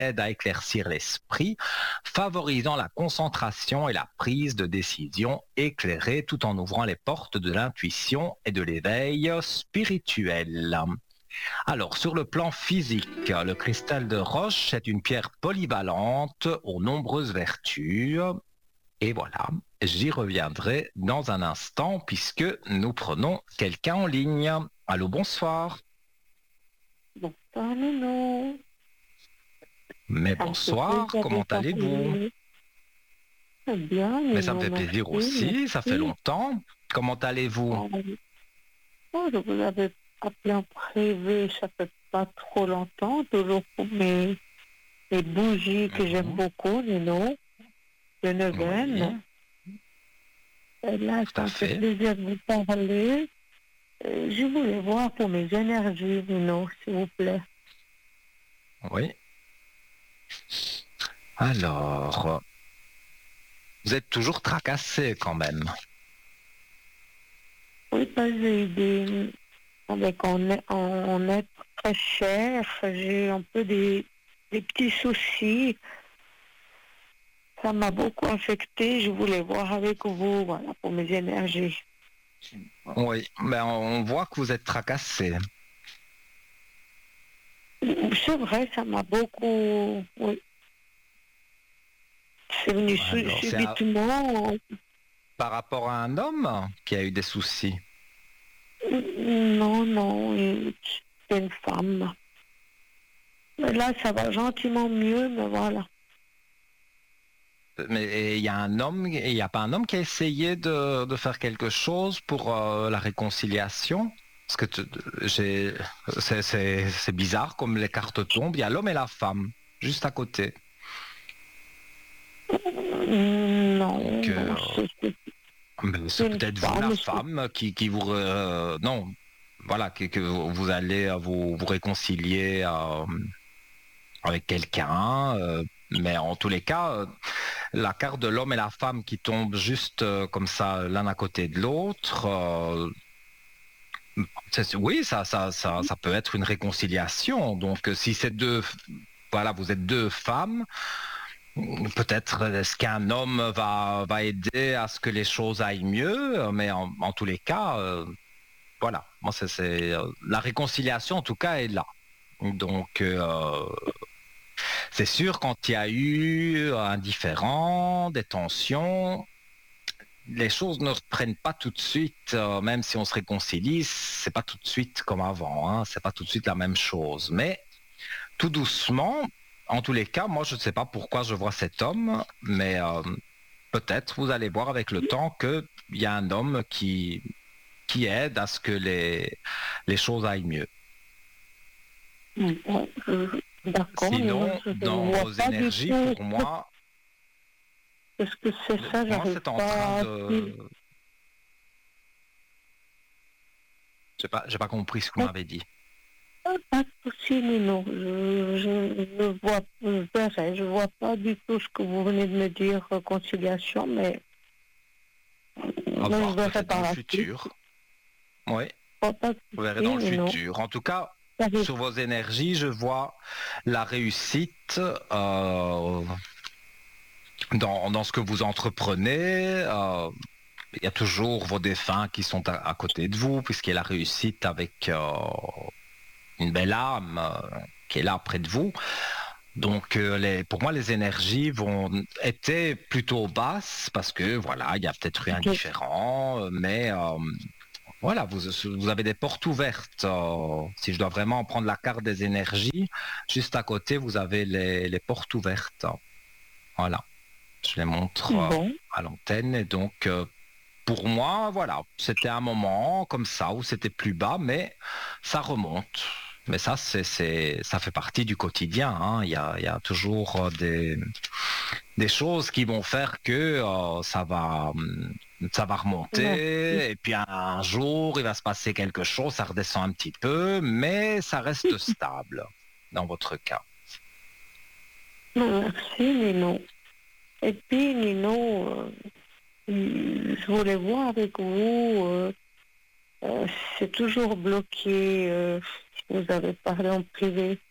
aide à éclaircir l'esprit, favorisant la concentration et la prise de décision éclairée tout en ouvrant les portes de l'intuition et de l'éveil spirituel. Alors, sur le plan physique, le cristal de roche est une pierre polyvalente aux nombreuses vertus. Et voilà, j'y reviendrai dans un instant puisque nous prenons quelqu'un en ligne. Allô, bonsoir. Bonsoir, Nounou. Mais Ça me fait bonsoir, plaisir de comment allez-vous? parler. Très bien, Mais ça me Nounou, fait plaisir merci, aussi, ça fait merci. longtemps. Comment allez-vous? Je vous avais appelé en privé, ça fait pas trop longtemps, toujours pour mes bougies que j'aime Mhm. beaucoup, Nounou, de Oui, Neuvaine. Et là, tout ça à me fait fait. plaisir de vous parler. Je voulais voir pour mes énergies, Nounou, s'il vous plaît. Oui. Alors, vous êtes toujours tracassé quand même. Oui, parce que j'ai eu avec on est très cher, j'ai un peu des petits soucis. Ça m'a beaucoup affecté. Je voulais voir avec vous, voilà, pour mes énergies. Oui, ben on voit que vous êtes tracassé. C'est vrai, ça m'a beaucoup. Oui, c'est venu Alors, subitement. par rapport à un homme qui a eu des soucis. Non, non, c'est une femme. Mais là, ça va gentiment mieux, mais voilà. Mais il y a un homme, il n'y a pas un homme qui a essayé de faire quelque chose pour la réconciliation? Parce que c'est bizarre comme les cartes tombent. Il y a l'homme et la femme, juste à côté. Non, Donc, non, ben, c'est c'est une peut-être vous, la femme. femme, qui vous... non, voilà, que vous allez vous réconcilier avec quelqu'un. Mais en tous les cas, la carte de l'homme et la femme qui tombent juste comme ça, l'un à côté de l'autre, oui, ça peut être une réconciliation. Donc, si c'est voilà, vous êtes deux femmes, peut-être est-ce qu'un homme va aider à ce que les choses aillent mieux, mais en tous les cas, voilà, moi, la réconciliation, en tout cas, est là. Donc, c'est sûr, quand il y a eu un différend, des tensions, les choses ne reprennent pas tout de suite, même si on se réconcilie, c'est pas tout de suite comme avant, hein, c'est pas tout de suite la même chose. Mais tout doucement, en tous les cas, moi je ne sais pas pourquoi je vois cet homme, mais peut-être vous allez voir avec le temps qu'il y a un homme qui aide à ce que les choses aillent mieux. Ouais, d'accord, mais moi, Sinon, je ne dans vois vos pas du énergies, tout pour moi, ce que c'est ça, pour moi j'arrive c'est en train pas à suivre. de... J'ai pas compris ce que vous m'avez dit. Pas de souci, Nino. Je vois, je vois pas du tout ce que vous venez de me dire, réconciliation, À mais je voir verrai peut-être dans par le la suite. futur. Oui, Pas de vous verrez souci, dans le Nino. futur. En tout cas, J'arrive. sur vos énergies, je vois la réussite dans ce que vous entreprenez. Il y a toujours vos défunts qui sont à côté de vous, puisqu'il y a la réussite avec une belle âme qui est là près de vous. Donc, pour moi, les énergies étaient plutôt basses parce que voilà, il y a peut-être eu un Ok. différent, mais voilà, vous avez des portes ouvertes. Si je dois vraiment prendre la carte des énergies, juste à côté, vous avez les portes ouvertes. Voilà, je les montre Bon. à l'antenne. Et donc, pour moi, voilà, c'était un moment comme ça où c'était plus bas, mais ça remonte. Mais ça, ça fait partie du quotidien, hein. Il y a toujours des choses qui vont faire que ça va Merci. remonter. Et puis un jour, il va se passer quelque chose, ça redescend un petit peu, mais ça reste stable dans votre cas. Merci, Nino. Et puis, Nino, je voulais voir avec vous, c'est toujours bloqué, vous avez parlé en privé.